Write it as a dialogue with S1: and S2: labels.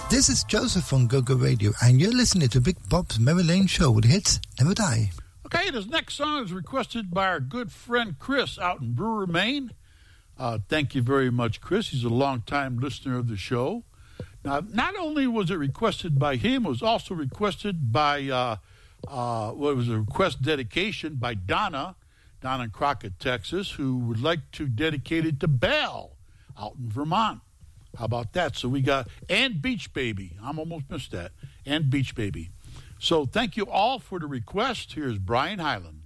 S1: This is Joseph on GoGo Radio, and you're listening to Big Bob's Mary Lane Show with hits never die.
S2: Okay, this next song is requested by our good friend Chris out in Brewer, Maine. Thank you very much, Chris. He's a longtime listener of the show. Now, not only was it requested by him, it was also requested by, what was a request dedication by Donna in Crockett, Texas, who would like to dedicate it to Belle out in Vermont. How about that? So we got, and Beach Baby. I'm almost missed that. And Beach Baby. So thank you all for the request. Here's Brian Hyland.